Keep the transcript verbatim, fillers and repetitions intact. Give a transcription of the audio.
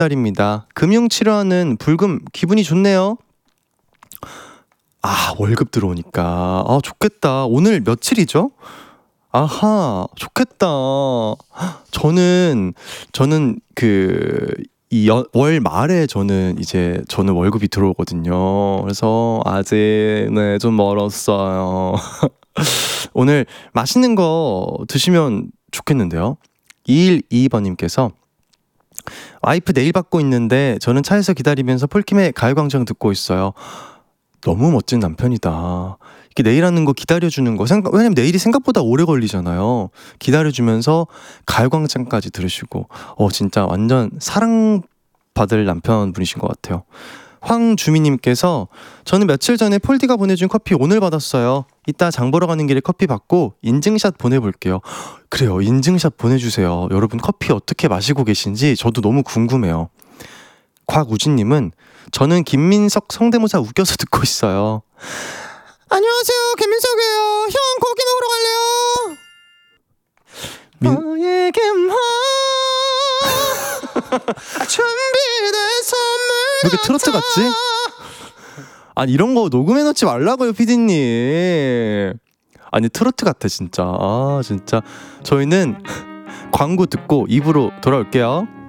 달입니다. 금융 치료하는 불금 기분이 좋네요. 아, 월급 들어오니까 아 좋겠다. 오늘 며칠이죠? 아하, 좋겠다. 저는 저는 그 이 월 말에 저는 이제 저는 월급이 들어오거든요. 그래서 아직 네, 좀 멀었어요. 오늘 맛있는 거 드시면 좋겠는데요. 이일이이 번님께서 와이프 내일 받고 있는데 저는 차에서 기다리면서 폴킴의 가요광장 듣고 있어요. 너무 멋진 남편이다. 이렇게 내일 하는 거 기다려주는 거 생각, 왜냐면 내일이 생각보다 오래 걸리잖아요. 기다려주면서 가요광장까지 들으시고 어 진짜 완전 사랑받을 남편분이신 것 같아요. 황주미님께서 저는 며칠 전에 폴디가 보내준 커피 오늘 받았어요. 이따 장 보러 가는 길에 커피 받고 인증샷 보내볼게요. 그래요, 인증샷 보내주세요. 여러분 커피 어떻게 마시고 계신지 저도 너무 궁금해요. 곽우진님은 저는 김민석 성대모사 웃겨서 듣고 있어요. 안녕하세요, 김민석이에요. 형 고기 먹으러 갈래요? 민... 너에게만 준비된 선물. 왜 이렇게 트로트 같지? 아니 이런 거 녹음해놓지 말라고요, 피디님. 아니 트로트 같아 진짜. 아 진짜. 저희는 광고 듣고 입으로 돌아올게요.